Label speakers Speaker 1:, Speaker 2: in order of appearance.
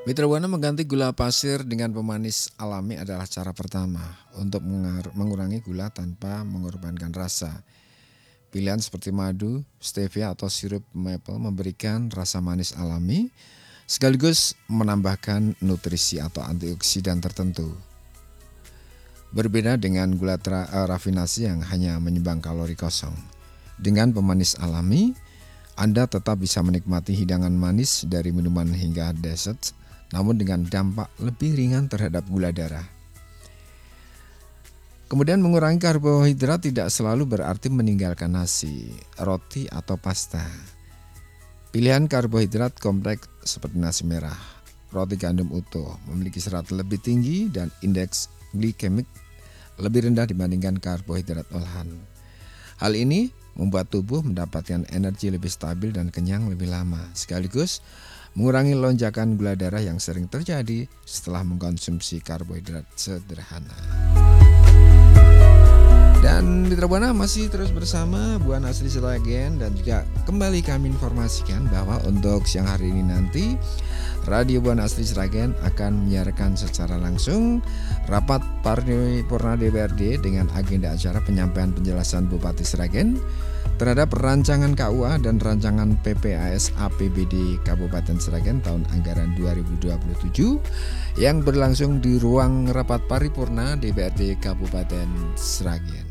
Speaker 1: Mitra Buana mengganti gula pasir dengan pemanis alami adalah cara pertama untuk mengurangi gula tanpa mengorbankan rasa. Pilihan seperti madu, stevia atau sirup maple memberikan rasa manis alami sekaligus menambahkan nutrisi atau antioksidan tertentu. Berbeda dengan gula rafinasi yang hanya menyumbang kalori kosong. Dengan pemanis alami, Anda tetap bisa menikmati hidangan manis dari minuman hingga dessert, namun dengan dampak lebih ringan terhadap gula darah. Kemudian mengurangi karbohidrat tidak selalu berarti meninggalkan nasi, roti, atau pasta. Pilihan karbohidrat kompleks seperti nasi merah, roti gandum utuh memiliki serat lebih tinggi dan indeks glikemik lebih rendah dibandingkan karbohidrat olahan. Hal ini membuat tubuh mendapatkan energi lebih stabil dan kenyang lebih lama, sekaligus mengurangi lonjakan gula darah yang sering terjadi setelah mengkonsumsi karbohidrat sederhana. Dan Mitra Buana masih terus bersama Buana Asri Sragen, dan juga kembali kami informasikan bahwa untuk siang hari ini nanti Radio Buana Asri Sragen akan menyiarkan secara langsung rapat paripurna DPRD dengan agenda acara penyampaian penjelasan Bupati Sragen terhadap rancangan KUA dan rancangan PPAS APBD Kabupaten Sragen tahun anggaran 2027 yang berlangsung di ruang rapat paripurna DPRD Kabupaten Sragen.